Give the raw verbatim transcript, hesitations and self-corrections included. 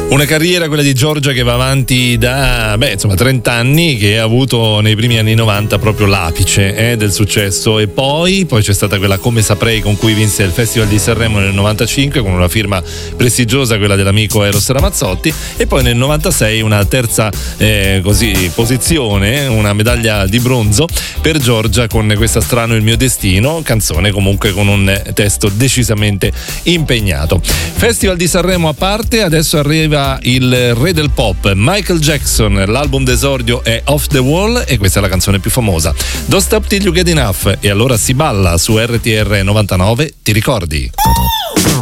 Una carriera, quella di Giorgia, che va avanti da beh, insomma trenta anni, che ha avuto nei primi anni novanta proprio l'apice eh, del successo, e poi, poi c'è stata quella Come Saprei con cui vinse il Festival di Sanremo nel novantacinque con una firma prestigiosa, quella dell'amico Eros Ramazzotti, e poi nel novantasei una terza eh, così posizione, una medaglia di bronzo per Giorgia con questa Strano il mio destino, canzone comunque con un testo decisamente impegnato. Festival di Sanremo a parte, adesso arriva il re del pop, Michael Jackson. L'album d'esordio è Off the Wall e questa è la canzone più famosa, Don't Stop Till You Get Enough. E allora si balla su R T R novantanove, ti ricordi?